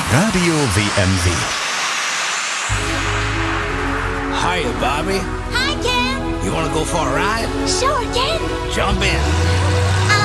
Radio WMW. Hiya, Bobby. Hi, Ken. You want to go for a ride? Sure, Ken. Jump in.